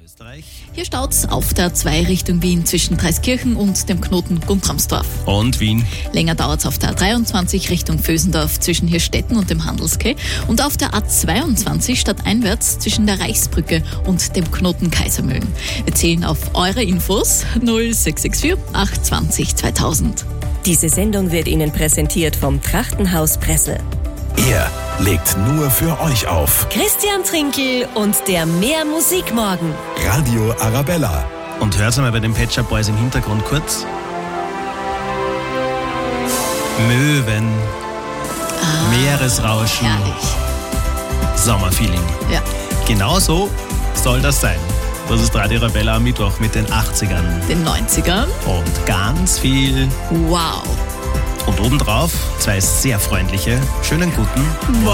Österreich. Hier staut's auf der 2 Richtung Wien zwischen Dreiskirchen und dem Knoten Guntramsdorf. Und Wien. Länger dauert's auf der 23 Richtung Vösendorf zwischen Hirstetten und dem Handelskeh und auf der A22 stadteinwärts zwischen der Reichsbrücke und dem Knoten Kaisermühlen. Wir zählen auf eure Infos 0664 820 2000. Diese Sendung wird Ihnen präsentiert vom Trachtenhaus Pressel. Er legt nur für euch auf. Christian Trinkel und der Mehr Musikmorgen. Radio Arabella. Und hört mal bei den Pet Shop Boys im Hintergrund kurz. Möwen, Meeresrauschen, Herrlich. Sommerfeeling. Ja. Genau so soll das sein. Das ist Radio Arabella am Mittwoch mit den 80ern. Den 90ern. Und ganz viel. Wow. Und obendrauf 2 sehr freundliche, schönen guten